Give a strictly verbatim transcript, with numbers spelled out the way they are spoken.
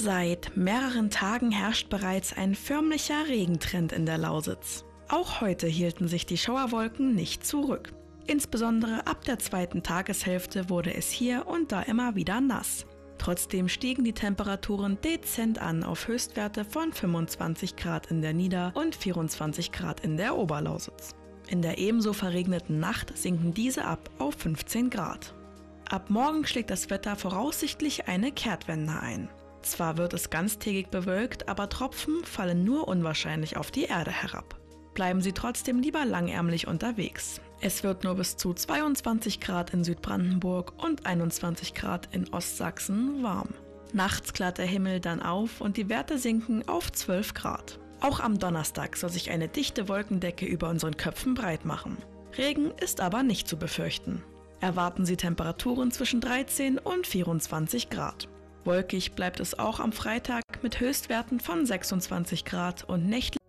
Seit mehreren Tagen herrscht bereits ein förmlicher Regentrend in der Lausitz. Auch heute hielten sich die Schauerwolken nicht zurück. Insbesondere ab der zweiten Tageshälfte wurde es hier und da immer wieder nass. Trotzdem stiegen die Temperaturen dezent an auf Höchstwerte von fünfundzwanzig Grad in der Nieder- und vierundzwanzig Grad in der Oberlausitz. In der ebenso verregneten Nacht sinken diese ab auf fünfzehn Grad. Ab morgen schlägt das Wetter voraussichtlich eine Kehrtwende ein. Zwar wird es ganztägig bewölkt, aber Tropfen fallen nur unwahrscheinlich auf die Erde herab. Bleiben Sie trotzdem lieber langärmlich unterwegs. Es wird nur bis zu zweiundzwanzig Grad in Südbrandenburg und einundzwanzig Grad in Ostsachsen warm. Nachts klart der Himmel dann auf und die Werte sinken auf zwölf Grad. Auch am Donnerstag soll sich eine dichte Wolkendecke über unseren Köpfen breit machen. Regen ist aber nicht zu befürchten. Erwarten Sie Temperaturen zwischen dreizehn und vierundzwanzig Grad. Wolkig bleibt es auch am Freitag mit Höchstwerten von sechsundzwanzig Grad und nächtlich